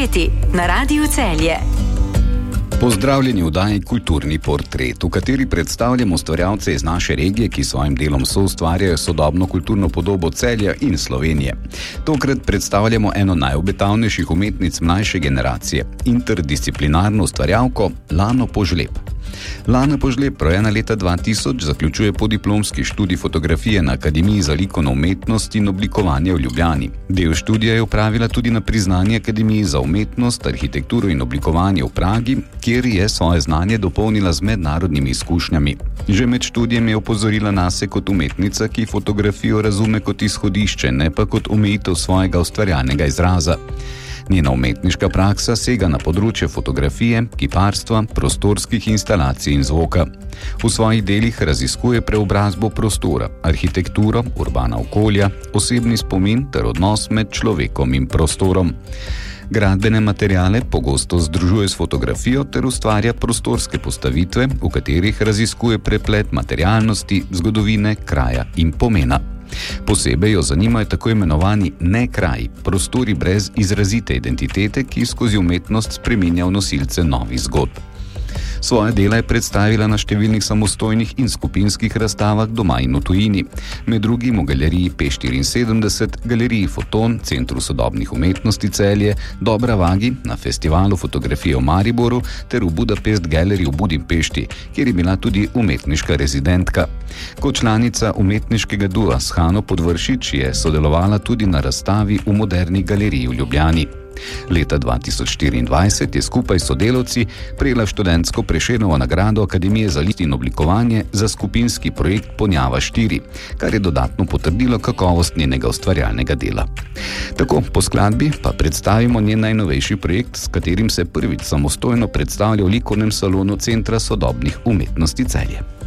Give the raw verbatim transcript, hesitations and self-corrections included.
Portreti na Radiu Celje. Pozdravljeni v oddaji Kulturni portret, v kateri predstavljamo ustvarjalce iz naše regije, ki svojim delom soustvarjajo sodobno kulturno podobo Celja in Slovenije. Tokrat predstavljamo eno najobetavnejših umetnic mlajše generacije, interdisciplinarno ustvarjalko Lano Požlep. Lana Požlep, rojena leta dva tisoč, zaključuje podiplomski študij fotografije na Akademiji za likovno umetnost in oblikovanje v Ljubljani. Del študija je opravila tudi na priznani Akademiji za umetnost, arhitekturo in oblikovanje v Pragi, kjer je svoje znanje dopolnila z mednarodnimi izkušnjami. Že med študijem je opozorila nase kot umetnica, ki fotografijo razume kot izhodišče, ne pa kot omejitev svojega ustvarjalnega izraza. Njena umetniška praksa sega na področje fotografije, kiparstva, prostorskih instalacij in zvoka. V svojih delih raziskuje preobrazbo prostora, arhitekturo, urbana okolja, osebni spomin ter odnos med človekom in prostorom. Gradbene materiale pogosto združuje s fotografijo ter ustvarja prostorske postavitve, v katerih raziskuje preplet materialnosti, zgodovine, kraja in pomena. Posebej jo zanimajo tako imenovani nekraji, prostori brez izrazite identitete, ki skozi umetnost spreminja v nosilce novih zgodb. Svoje dela je predstavila na številnih samostojnih in skupinskih razstavah doma in v tujini, med drugim v galeriji P štiriinsedemdeset, galeriji Foton, Centru sodobnih umetnosti Celje, Dobra Vagi, na festivalu fotografije v Mariboru ter v Budapest Gallery v Budimpešti, kjer je bila tudi umetniška rezidentka. Kot članica umetniškega dua s Hano Podvršič je sodelovala tudi na razstavi v Moderni galeriji v Ljubljani. Leta dva tisoč štiriindvajset je skupaj s sodelavci prejela študentsko Prešernovo nagrado Akademije za likovno in oblikovanje za skupinski projekt Ponjava štiri, kar je dodatno potrdilo kakovost njenega ustvarjalnega dela. Tako po skladbi pa predstavimo njen najnovejši projekt, s katerim se prvič samostojno predstavlja v likovnem salonu Centra sodobnih umetnosti Celje.